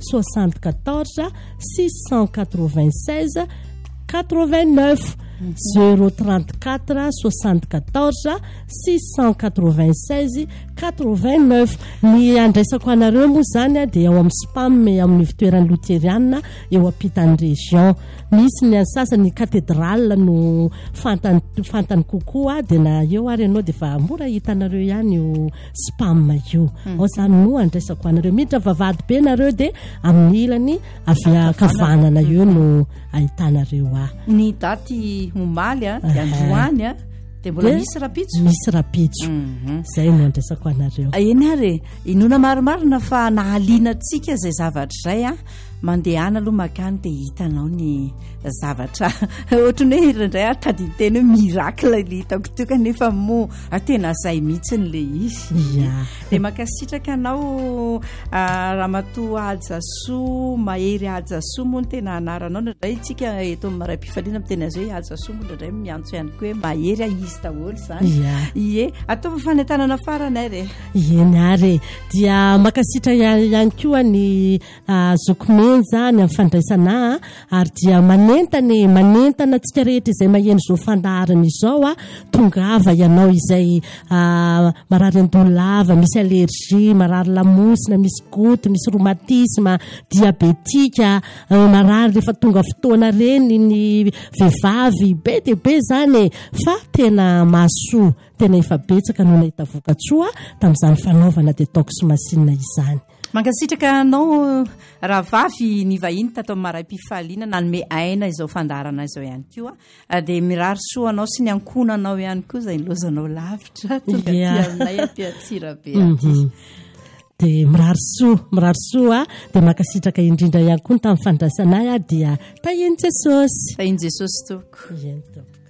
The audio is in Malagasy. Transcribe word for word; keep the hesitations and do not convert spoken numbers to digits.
soixante-quatorze six cent quatre-vingt-seize quatre-vingt-neuf zéro trente-quatre soixante-quatorze six cent quatre-vingt-seize quatre-vingt-neuf. Ny andraisako anareo moa zany a dia eo amin'ny spam amin'ny fitoerany luthérienne eo ampitany région. Misy ny sasany cathédrale no fantany fantany kokoa dia na eo ary ianao dia fa mora hitanareo ihany io spam io. Ao zany no andraisako anareo miditra vavady be nareo dia amin'ny ilany avy akavanana io no ahitanareo a. Ny daty omaly a dia androany a dia mbola misy rapitso misy rapitso zay no andraisako anareo. Eny ary inona marimarina fa nahaliana antsika zay zavatra zay a mandehana aloha makany dia hitanao ny zavatra ohatrany hoe irandray ary taditeny hoe miracle le hitako teo kanefa moa tena zay mihitsiny le izy. Dia makasitraka anao Ramatoa Ajasoa Mahery Ajasoa moa no tena anaranao ndray tsika eto amin'ny maram-pifaliana miteny azy hoe Ajasoa moa ndray miantso ihany koa hoe Mahery izy daholo zany. Ie atao fanentanana farany ary eny ary dia makasitra ihany koa ny zokome zany amin'ny fandraisana ary dia manentany manentana tsika rehetra izay maheno izao fandaharana izao a tongava ianao izay marary andolava, misy allergie, marary lamosina, misy goute, misy rhumatisme, diabétique, marary rehefa tonga fotoana reny ny vehivavy be dia be zany fa tena mahasoa, tena efa betsaka no nahita vokatsoa tamin'izany fanaovana detox machine izany. Mankasitraka anao raha vavy ny vahiny tato amin'ny maram-pifaliana nanome aina izao fandaharana izao ihany koa dia mirary soa anao sy ny ankonanao ihany koa izay lozanao lavitra tonga ty aminay aty Antsirabe aty. Dia mirary soa mirary soa dia mankasitraka indrindra ihany koa ny tamin'ny fandraisanay dia tahiny Jesosy tahiny Jesosy toko.